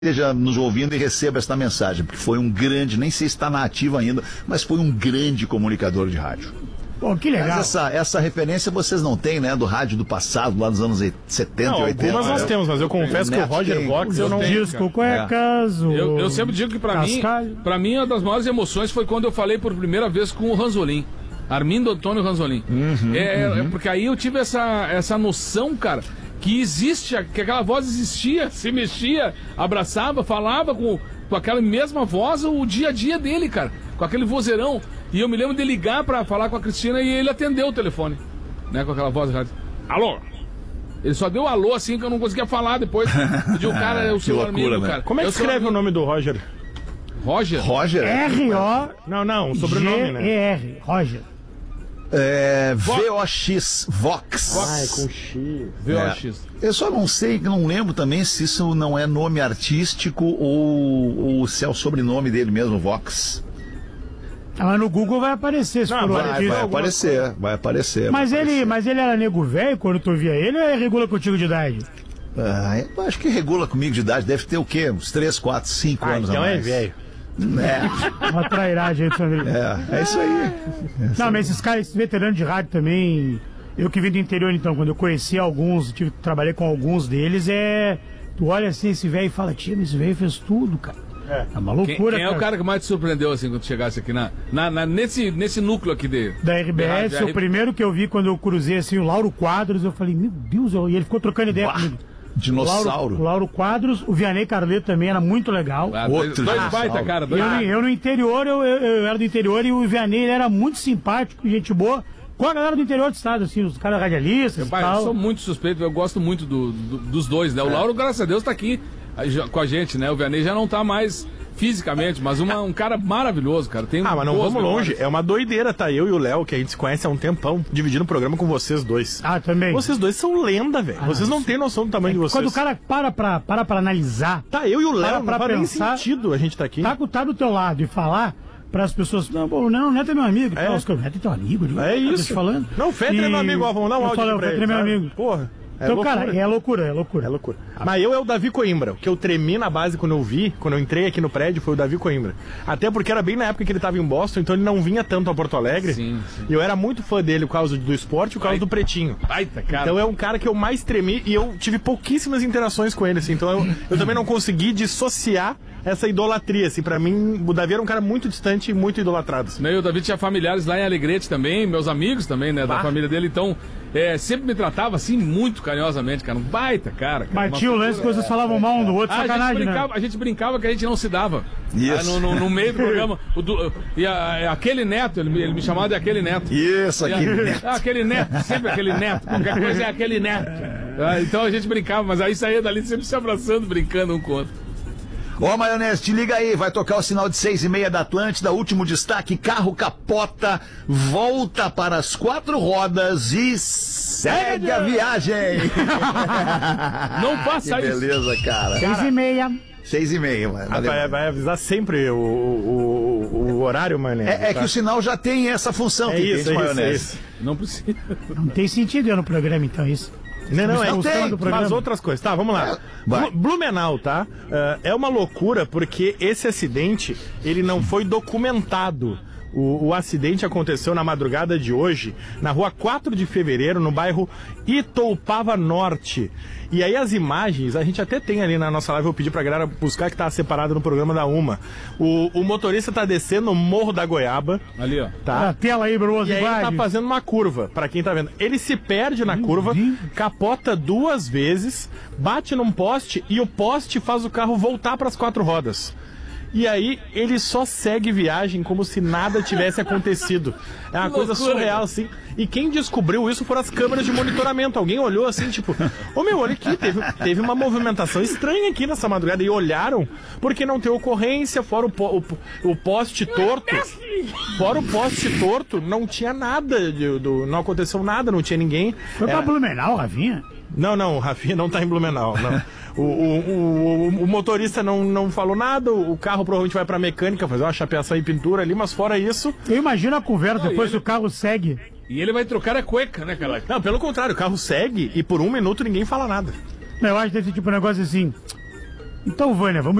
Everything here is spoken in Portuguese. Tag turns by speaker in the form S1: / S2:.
S1: esteja nos ouvindo e receba esta mensagem, porque foi um grande, nem sei se está na ativa ainda, mas foi um grande comunicador de rádio.
S2: Pô, que legal.
S1: Mas essa referência vocês não têm, né? Do rádio do passado, lá dos anos 70 e 80.
S3: Algumas nós temos, mas eu confesso que o Roger Vox eu não
S2: disco cuecas.
S4: Eu sempre digo que pra mim uma das maiores emoções foi quando eu falei por primeira vez com o Ranzolin. Armindo Antônio Ranzolin. Porque aí eu tive essa noção, cara, que existe, que aquela voz existia, se mexia, abraçava, falava com aquela mesma voz o dia a dia dele, cara, com aquele vozeirão. E eu me lembro de ligar pra falar com a Cristina e ele atendeu o telefone, né, com aquela voz de rádio. Alô? Ele só deu alô assim que eu não conseguia falar depois. Pediu o cara, é o seu amigo, né? Cara.
S3: Como é que escreve o nome do Roger?
S4: Roger?
S1: Roger?
S2: R-O...
S3: Não, o sobrenome, né?
S2: G-E-R, Roger.
S1: VOX, Vox.
S3: Ai, com X.
S4: VOX.
S1: Eu só não lembro também se isso não é nome artístico ou se é o sobrenome dele mesmo, Vox.
S2: Mas no Google vai aparecer, se for o artista.
S1: Vai aparecer.
S2: Mas ele era nego velho quando tu via ele ou é regula contigo de idade?
S1: Eu acho que regula comigo de idade, deve ter o quê? Uns 3, 4, 5 anos
S3: então
S1: a mais.
S3: É velho.
S2: Uma trairagem aí, Sandrinho.
S1: É isso aí.
S2: Não, mas esses caras, esses veteranos de rádio também, eu que vim do interior, então, quando eu conheci alguns, trabalhei com alguns deles, tu olha assim esse velho e fala, tio, esse velho fez tudo, cara. É uma loucura,
S4: quem é o cara que mais te surpreendeu, assim, quando chegasse aqui nesse núcleo aqui
S2: da RBS, o primeiro que eu vi quando eu cruzei, assim, o Lauro Quadros, eu falei, meu Deus, e ele ficou trocando ideia comigo.
S1: Dinossauro.
S2: O Lauro Quadros, o Vianney Carleto também era muito legal.
S4: Dois baita, cara.
S2: Eu no interior, eu era do interior e o Vianney ele era muito simpático, gente boa, com a galera do interior do estado, assim, os caras radialistas e tal.
S4: Eu sou muito suspeito, eu gosto muito dos dois, né? O Lauro, graças a Deus, tá aqui com a gente, né? O Vianney já não tá mais fisicamente, mas um cara maravilhoso, cara.
S3: Mas não vamos longe, é uma doideira, tá? Eu e o Léo, que a gente se conhece há um tempão, dividindo o programa com vocês dois.
S2: Também.
S3: Vocês dois são lenda, velho. Vocês não têm noção do tamanho de vocês.
S2: Quando o cara para pra analisar...
S3: Tá, eu e o Léo,
S2: não faz nem
S3: sentido a gente tá aqui.
S2: Tá do teu lado e falar para as pessoas, o Neto é meu amigo. O Neto é teu amigo.
S3: É isso.
S2: Te falando.
S3: Não, o Fetter é meu amigo, vamos dar um áudio pra ele.
S2: O Fetter é meu amigo.
S3: Porra.
S2: Então, cara, é loucura.
S3: Mas eu é o Davi Coimbra. O que eu tremi na base quando eu entrei aqui no prédio, foi o Davi Coimbra. Até porque era bem na época que ele tava em Boston, então ele não vinha tanto a Porto Alegre. Sim. E eu era muito fã dele por causa do esporte e por causa do Pretinho.
S4: Cara.
S3: Então é um cara que eu mais tremi e eu tive pouquíssimas interações com ele, assim. Então eu também não consegui dissociar essa idolatria, assim. Pra mim, o Davi era um cara muito distante e muito idolatrado. Assim.
S4: E o Davi tinha familiares lá em Alegrete também, meus amigos também, né, da família dele, então... sempre me tratava assim muito carinhosamente, cara. Um baita, cara.
S2: Mas tinha o lance que vocês falavam mal um do outro, sacanagem, né?
S4: A gente brincava que a gente não se dava.
S1: Isso.
S4: No meio do programa. Aquele neto, ele me chamava de aquele neto.
S1: Isso, aquele neto.
S4: Aquele neto, sempre aquele neto. Qualquer coisa é aquele neto. Então a gente brincava, mas aí saía dali sempre se abraçando, brincando um com o outro.
S1: Ó, Maionese, te liga aí, vai tocar o sinal de 6:30 da Atlântida, último destaque, carro capota, volta para as 4 rodas e segue a viagem.
S4: Não passa isso.
S1: Beleza, cara.
S2: 6:30.
S1: 6:30, mano.
S3: Vai avisar sempre o horário, Maionese.
S1: Que o sinal já tem essa função.
S3: Isso.
S4: Não precisa.
S2: Não tem sentido eu no programa, então, isso.
S3: Mas outras coisas. Tá, vamos lá. Blumenau, tá? É uma loucura porque esse acidente, ele não foi documentado. O acidente aconteceu na madrugada de hoje, na rua 4 de fevereiro, no bairro Itoupava Norte. E aí as imagens, a gente até tem ali na nossa live, eu pedi pra galera buscar, que tá separado no programa da UMA. O motorista tá descendo o Morro da Goiaba.
S4: Ali, ó.
S3: Tá?
S2: A tela aí, Bruno.
S3: E aí ele tá fazendo uma curva, pra quem tá vendo. Ele se perde na curva, capota 2 vezes, bate num poste e o poste faz o carro voltar pras 4 rodas. E aí, ele só segue viagem como se nada tivesse acontecido. É uma coisa surreal, assim. E quem descobriu isso foram as câmeras de monitoramento. Alguém olhou assim, tipo... olha aqui, teve uma movimentação estranha aqui nessa madrugada. E olharam, porque não tem ocorrência, fora o poste torto. Fora o poste torto, não tinha nada, não aconteceu nada, não tinha ninguém.
S2: Foi pra Blumenau, Rafinha?
S3: Não, o Rafinha não tá em Blumenau, não. O motorista não falou nada, o carro provavelmente vai pra mecânica fazer uma chapeação e pintura ali, mas fora isso...
S2: Eu imagino a conversa depois que o carro segue.
S4: E ele vai trocar a cueca, né, cara?
S3: Não, pelo contrário, o carro segue e por 1 minuto ninguém fala nada.
S2: Eu acho que deve ser tipo um negócio assim... Então, Vânia, vamos